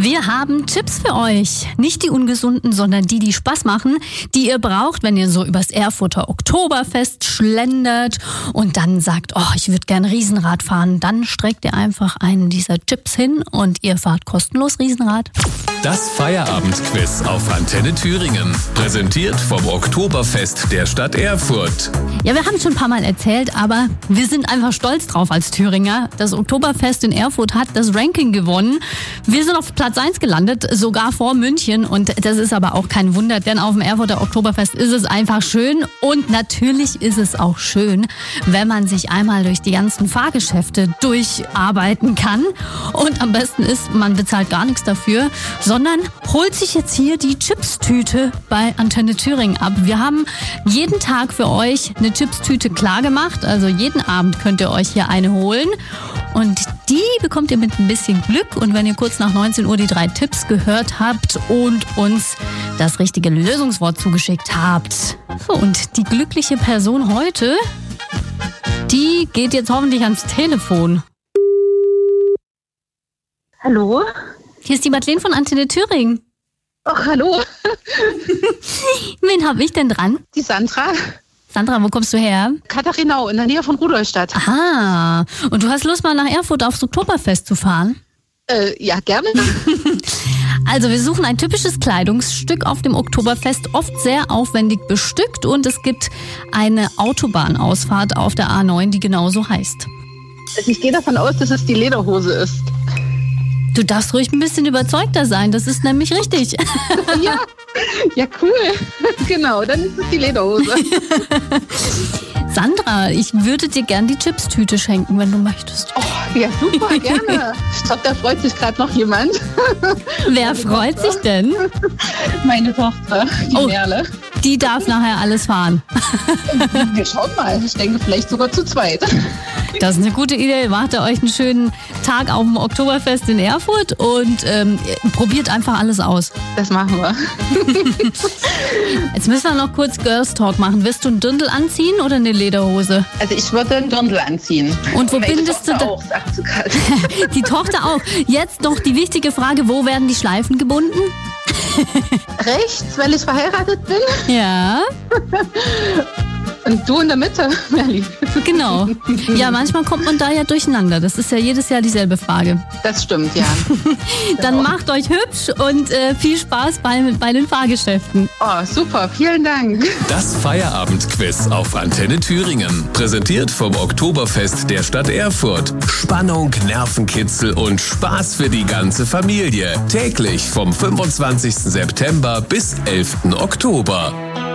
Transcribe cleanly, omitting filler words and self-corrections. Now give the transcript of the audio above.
Wir haben Tipps für euch. Nicht die ungesunden, sondern die Spaß machen, die ihr braucht, wenn ihr so übers Erfurter Oktoberfest schlendert und dann sagt, oh, ich würde gern Riesenrad fahren. Dann streckt ihr einfach einen dieser Chips hin und ihr fahrt kostenlos Riesenrad. Das Feierabendquiz auf Antenne Thüringen. Präsentiert vom Oktoberfest der Stadt Erfurt. Ja, wir haben es schon ein paar Mal erzählt, aber wir sind einfach stolz drauf als Thüringer. Das Oktoberfest in Erfurt hat das Ranking gewonnen. Wir sind auf Platz 1 gelandet, sogar vor München. Und das ist aber auch kein Wunder, denn auf dem Erfurter Oktoberfest ist es einfach schön. Und natürlich ist es auch schön, wenn man sich einmal durch die ganzen Fahrgeschäfte durcharbeiten kann. Und am besten ist, man bezahlt gar nichts dafür, sondern holt sich jetzt hier die Chipstüte bei Antenne Thüringen ab. Wir haben jeden Tag für euch eine Chipstüte klar gemacht. Also jeden Abend könnt ihr euch hier eine holen. Und die bekommt ihr mit ein bisschen Glück. Und wenn ihr kurz nach 19 Uhr die 3 Tipps gehört habt und uns das richtige Lösungswort zugeschickt habt. So, und die glückliche Person heute, die geht jetzt hoffentlich ans Telefon. Hallo? Hier ist die Madeleine von Antenne Thüringen. Ach, hallo. Wen habe ich denn dran? Die Sandra. Sandra, wo kommst du her? Katharinau, in der Nähe von Rudolstadt. Ah, und du hast Lust, mal nach Erfurt aufs Oktoberfest zu fahren? Ja, gerne. Also wir suchen ein typisches Kleidungsstück auf dem Oktoberfest, oft sehr aufwendig bestückt, und es gibt eine Autobahnausfahrt auf der A9, die genauso heißt. Also ich gehe davon aus, dass es die Lederhose ist. Du darfst ruhig ein bisschen überzeugter sein, das ist nämlich richtig. Ja, cool. Genau, dann ist es die Lederhose. Sandra, ich würde dir gern die Chipstüte schenken, wenn du möchtest. Oh, ja, super, gerne. Ich glaube, da freut sich gerade noch jemand. Wer freut sich denn? Meine Tochter, die Merle. Die darf nachher alles fahren. Wir schauen mal. Ich denke, vielleicht sogar zu zweit. Das ist eine gute Idee. Macht ihr euch einen schönen Tag auf dem Oktoberfest in Erfurt und probiert einfach alles aus. Das machen wir. Jetzt müssen wir noch kurz Girls Talk machen. Wirst du einen Dirndl anziehen oder eine Lederhose? Also ich würde einen Dirndl anziehen. Und wo bindest du auch, sagt sie gerade. Die Tochter auch. Jetzt noch die wichtige Frage, wo werden die Schleifen gebunden? Rechts, weil ich verheiratet bin. Ja. Und du in der Mitte, Merli. Genau. Ja, manchmal kommt man da ja durcheinander. Das ist ja jedes Jahr dieselbe Frage. Das stimmt, ja. Dann macht euch hübsch und viel Spaß bei den Fahrgeschäften. Oh, super. Vielen Dank. Das Feierabendquiz auf Antenne Thüringen. Präsentiert vom Oktoberfest der Stadt Erfurt. Spannung, Nervenkitzel und Spaß für die ganze Familie. Täglich vom 25. September bis 11. Oktober.